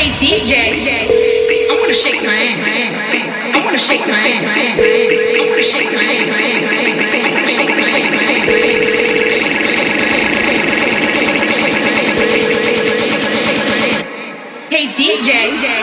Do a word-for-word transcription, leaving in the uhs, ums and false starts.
Hey D J, I wanna shake my hand. I wanna shake my hand. I wanna shake my hand.